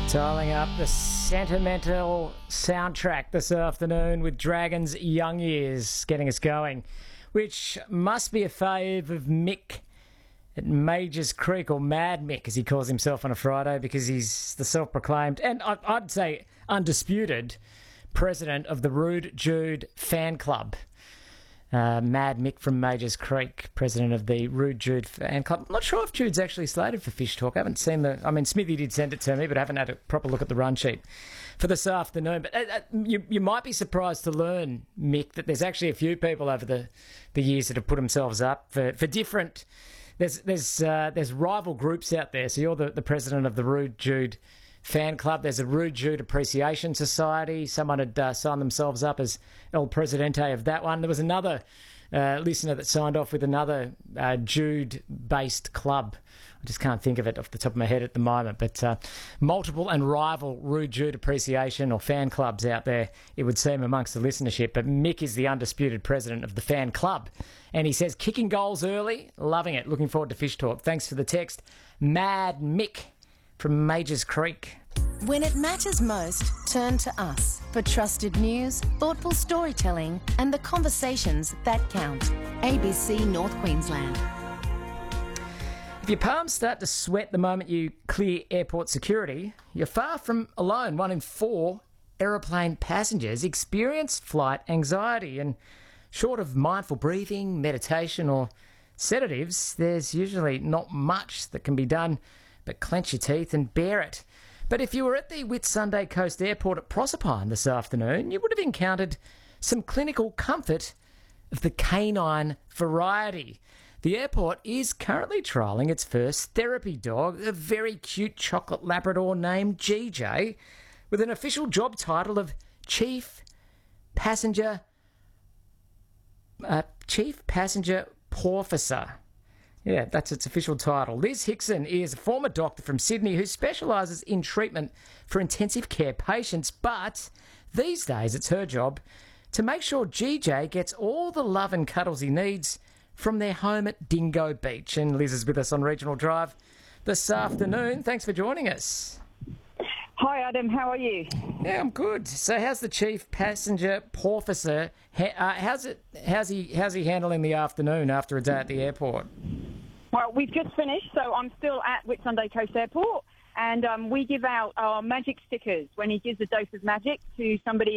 Dialing up the sentimental soundtrack this afternoon with Dragons' Young Years getting us going, which must be a fave of Mick at Majors Creek, or Mad Mick as he calls himself on a Friday, because he's the self-proclaimed and I'd say undisputed president of the Rude Jude fan club. Mad Mick from Majors Creek, president of the Rude Jude fan club. I'm not sure if Jude's actually slated for Fish Talk. I haven't seen Smithy did send it to me, but I haven't had a proper look at the run sheet for this afternoon. But you might be surprised to learn, Mick, that there's actually a few people over the years that have put themselves up for different. There's rival groups out there. So you're the president of the Rude Jude fan club. There's a Rude Jude Appreciation Society. Someone had signed themselves up as El Presidente of that one. There was another listener that signed off with another Jude-based club. I just can't think of it off the top of my head at the moment. But multiple and rival Rude Jude Appreciation or fan clubs out there, it would seem, amongst the listenership. But Mick is the undisputed president of the fan club. And he says, kicking goals early, loving it. Looking forward to Fish Talk. Thanks for the text. Mad Mick from Majors Creek. When it matters most, turn to us for trusted news, thoughtful storytelling, and the conversations that count. ABC North Queensland. If your palms start to sweat the moment you clear airport security, you're far from alone. 1 in 4 aeroplane passengers experience flight anxiety, and short of mindful breathing, meditation, or sedatives, there's usually not much that can be done but clench your teeth and bear it. But if you were at the Whitsunday Coast Airport at Proserpine this afternoon, you would have encountered some clinical comfort of the canine variety. The airport is currently trialling its first therapy dog, a very cute chocolate Labrador named GJ, with an official job title of Chief Passenger Porficer. Yeah, that's its official title. Liz Hickson is a former doctor from Sydney who specialises in treatment for intensive care patients, but these days it's her job to make sure GJ gets all the love and cuddles he needs from their home at Dingo Beach. And Liz is with us on Regional Drive this afternoon. Thanks for joining us. Hi Adam, how are you? Yeah, I'm good. So how's the Chief Passenger Porficer? How's he handling the afternoon after a day at the airport? Well, we've just finished, so I'm still at Whitsunday Coast Airport, and we give out our magic stickers when he gives a dose of magic to somebody